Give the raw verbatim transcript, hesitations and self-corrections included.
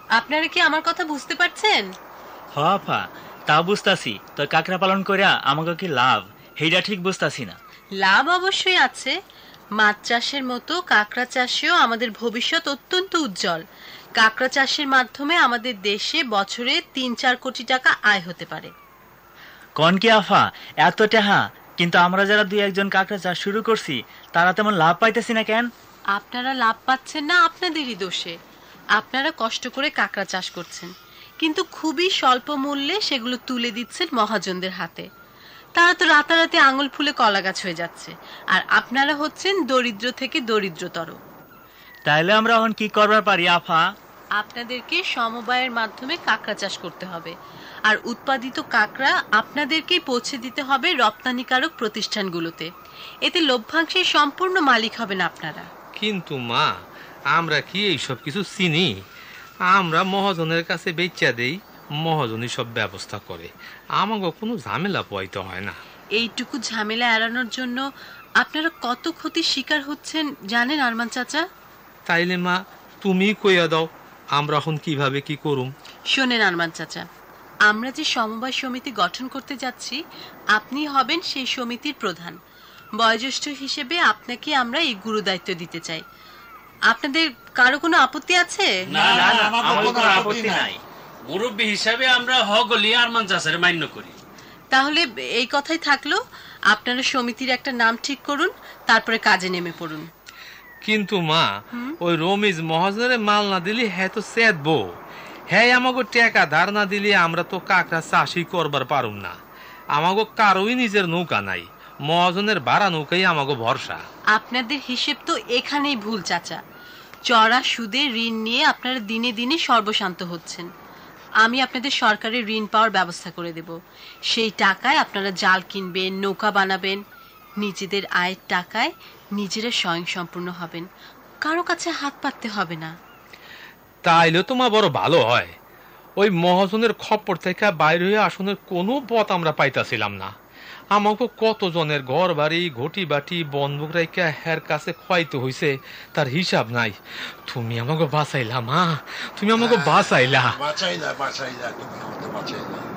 আপনারা কি আমার কথা বুঝতে পারছেন? হ আপা, তা বুঝতাছি। তো কাঁকড়া পালন কইরা আমাকে কি লাভ, সেইটা ঠিক বুঝতাছি না। লাভ অবশ্যই আছে। মাছ চাষের মতো কাঁকড়া চাষেও আমাদের ভবিষ্যৎ অত্যন্ত উজ্জ্বল। কাঁকড়া চাষের মাধ্যমে আমাদের দেশে বছরে তিন চার কোটি টাকা আয় হতে পারে। কন কি আফা, এত টাকা? কিন্তু আমরা যারা দুই একজন কাঁকড়া চাষ শুরু করছি তারা তেমন লাভ পাইতেছি না কেন? আপনারা লাভ পাচ্ছেন না আপনাদেরই দোষে। আপনারা কষ্ট করে কাঁকড়া চাষ করছেন, কিন্তু খুবই স্বল্প মূল্যে সেগুলো তুলে দিচ্ছেন মহাজনদের হাতে। তারা তো রাতারাতি আঙুল ফুলে কলা গাছ হয়ে যাচ্ছে, আর আপনারা হচ্ছেন দরিদ্র থেকে দরিদ্রতর। তাইলে আমরা এখন কি করবার পারি আফা? আপনাদেরকে সমবায়ের মাধ্যমে কাঁকড়া চাষ করতে হবে, আর উৎপাদিত কাঁকড়া আপনাদেরকেই পৌঁছে দিতে হবে রপ্তানিকারক প্রতিষ্ঠানগুলোতে। এতে লভ্যাংশের সম্পূর্ণ মালিক হবেন আপনারা। কিন্তু মা, আমরা কি এইসব কিছু চিনি? আমরা মহাজনের কাছে বেচা দেই, মহাজনই সব ব্যবস্থা করে, আমাকে কোনো ঝামেলা পোয়াইতে হয় না। এইটুকু ঝামেলা এড়ানোর জন্য আপনারা কত ক্ষতির শিকার হচ্ছেন জানেন আরমান চাচা? তাইলে মা তুমি কইয়া দাও, আমরা এখন কিভাবে কি করুম? শোনেন আরমান চাচা, আমরা যে সমবায় সমিতি গঠন করতে যাচ্ছি, আপনি হবেন সেই সমিতির প্রধান। বয়োজ্যেষ্ঠ হিসেবে আপনাকে আমরা এই গুরু দায়িত্ব দিতে চাই। আপনাদের কারো কোনো আপত্তি আছে? না না, আমাদের কোনো আপত্তি নাই। মুরব্বী হিসাবে আমরা হগলি আরমান চাচারে মান্য করি। তাহলে এই কথাই থাকলো, আপনারা সমিতির একটা নাম ঠিক করুন, তারপরে কাজে নেমে পড়ুন। কিন্তু মা, ওই রমিজ মহাজনের মাল না দিলে হ্যাঁ তো সেদবো, হ্যাঁ আমাকে টাকা ধার না দিলে আমরা তো কাঁকড়া চাষই করবার পারুম না। আমাকে কারোই নিজের নৌকা নাই, মহাজনের ভাড়া নৌকাই আমাকে ভরসা। আপনাদের হিসেব তো এখানেই ভুল চাচা। চড়া সুদে ঋণ নিয়ে আপনারা দিনে দিনে সর্বশান্ত হচ্ছেন। আমি আপনাদের সরকারের ঋণ পাওয়ার ব্যবস্থা করে দেব। সেই টাকায় আপনারা জাল কিনবেন, নৌকা বানাবেন, নিজেদের আয়ের টাকায় নিজেরা স্বয়ংসম্পূর্ণ হবেন, কারো কাছে হাত পাততে হবে না। তাইলে তোমার বড় ভালো হয়। ওই মহাজনের খপ্পর থেকে বাইরে হয়ে আসনের কোনো পথ আমরা পাইতাছিলাম না। আমাকে কত জনের ঘর বাড়ি ঘটি বাটি বন্দুক রাইকা হের কাছে খোয়াইতে হইছে, তার হিসাব নাই। তুমি আমাকে বাঁচাইলা মা, তুমি আমাকে বাঁচাইলা। বাঁচাইলা বাঁচাইলা তুমি আমাকে বাঁচাইলা।